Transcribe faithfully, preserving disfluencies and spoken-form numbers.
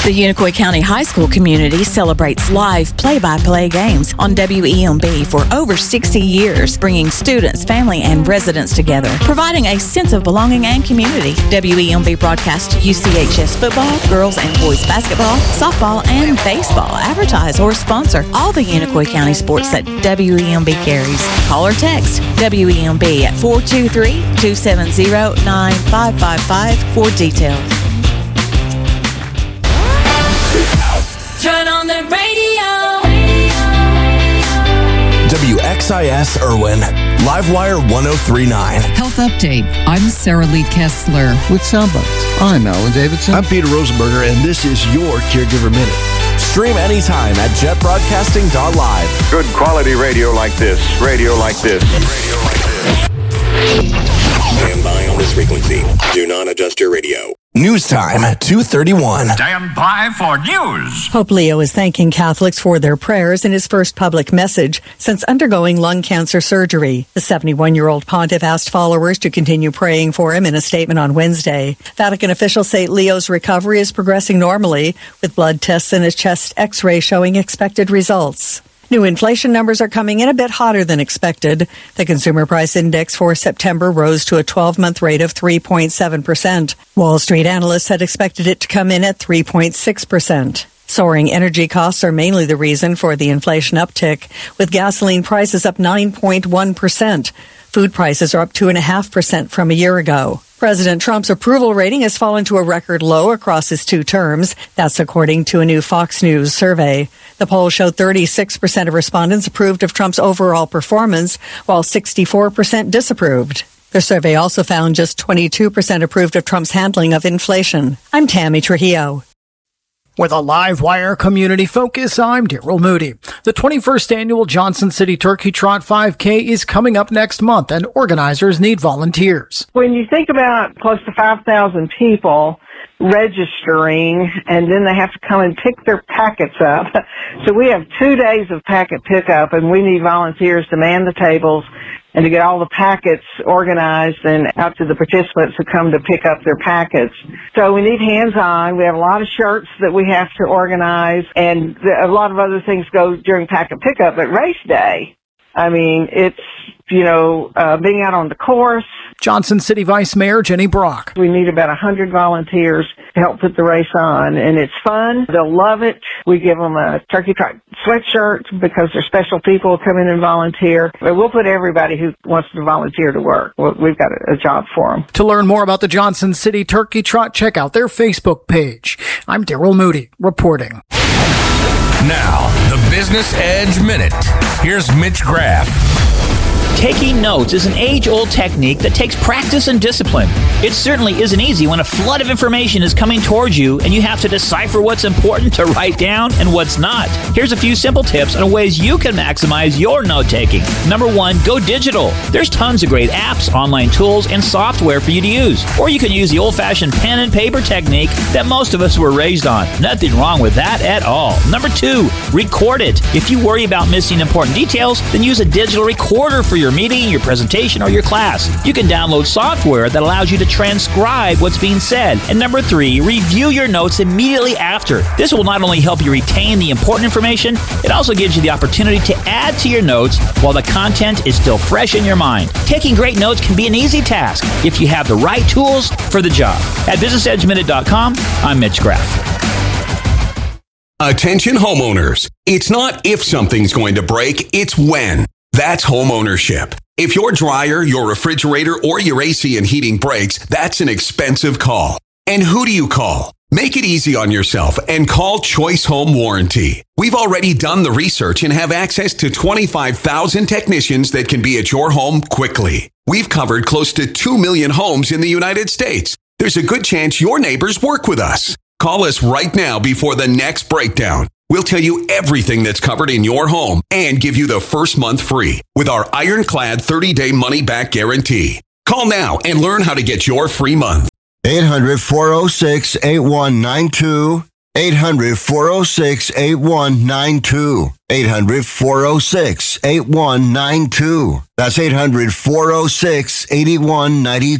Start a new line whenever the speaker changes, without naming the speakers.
The Unicoi County High School community celebrates live play-by-play games on W E M B for over sixty years, bringing students, family, and residents together, providing a sense of belonging and community. W E M B broadcasts U C H S football, girls and boys basketball, softball, and baseball. Advertise or sponsor all the Unicoi County sports that W E M B carries. Call or text W E M B at four two three, two seven zero, nine five five five for details.
Turn on the radio.
W X I S Irwin, Livewire one oh three point nine.
Health Update. I'm Sarah Lee Kessler.
With Soundbites, I'm Alan Davidson.
I'm Peter Rosenberger, and this is your Caregiver Minute.
Stream anytime at jet broadcasting dot live.
Good quality radio like this. Radio like this. Radio like this.
Stand by on this frequency. Do not adjust your radio.
News time, two thirty-one.
Stand by for news.
Pope Leo is thanking Catholics for their prayers in his first public message since undergoing lung cancer surgery. The seventy-one-year-old pontiff asked followers to continue praying for him in a statement on Wednesday. Vatican officials say Leo's recovery is progressing normally, with blood tests and his chest x-ray showing expected results. New inflation numbers are coming in a bit hotter than expected. The Consumer Price Index for September rose to a twelve-month rate of three point seven percent. Wall Street analysts had expected it to come in at three point six percent. Soaring energy costs are mainly the reason for the inflation uptick, with gasoline prices up nine point one percent. Food prices are up two point five percent from a year ago. President Trump's approval rating has fallen to a record low across his two terms. That's according to a new Fox News survey. The poll showed thirty-six percent of respondents approved of Trump's overall performance, while sixty-four percent disapproved. The survey also found just twenty-two percent approved of Trump's handling of inflation. I'm Tammy Trujillo.
With a Livewire community focus, I'm Daryl Moody. The twenty-first annual Johnson City Turkey Trot five K is coming up next month, and organizers need volunteers.
When you think about close to five thousand people registering, and then they have to come and pick their packets up. So we have two days of packet pickup, and we need volunteers to man the tables and to get all the packets organized and out to the participants who come to pick up their packets. So we need hands-on. We have a lot of shirts that we have to organize, and a lot of other things go during packet pickup. But race day, I mean, it's, you know, uh, being out on the course.
Johnson City Vice Mayor Jenny Brock.
We need about one hundred volunteers to help put the race on, and it's fun. They'll love it. We give them a Turkey Trot sweatshirt because they're special people who come in and volunteer. But we'll put everybody who wants to volunteer to work. We've got a job for them.
To learn more about the Johnson City Turkey Trot, check out their Facebook page. I'm Daryl Moody reporting.
Now, the Business Edge Minute. Here's Mitch Graff.
Taking notes is an age-old technique that takes practice and discipline. It certainly isn't easy when a flood of information is coming towards you and you have to decipher what's important to write down and what's not. Here's a few simple tips on ways you can maximize your note-taking. Number one, go digital. There's tons of great apps, online tools, and software for you to use. Or you can use the old-fashioned pen and paper technique that most of us were raised on. Nothing wrong with that at all. Number two, record it. If you worry about missing important details, then use a digital recorder for your meeting, your presentation, or your class. You can download software that allows you to transcribe what's being said. And number three, review your notes immediately after. This will not only help you retain the important information, it also gives you the opportunity to add to your notes while the content is still fresh in your mind. Taking great notes can be an easy task if you have the right tools for the job. At business edge minute dot com, I'm Mitch Graff.
Attention homeowners. It's not if something's going to break, it's when. That's home ownership. If your dryer, your refrigerator, or your A C and heating breaks, that's an expensive call. And who do you call? Make it easy on yourself and call Choice Home Warranty. We've already done the research and have access to twenty-five thousand technicians that can be at your home quickly. We've covered close to two million homes in the United States. There's a good chance your neighbors work with us. Call us right now before the next breakdown. We'll tell you everything that's covered in your home and give you the first month free with our ironclad thirty-day money-back guarantee. Call now and learn how to get your free month.
eight hundred, four oh six, eight one nine two. eight hundred, four oh six, eight one nine two. eight hundred, four oh six, eight one nine two. That's eight hundred, four oh six, eight one nine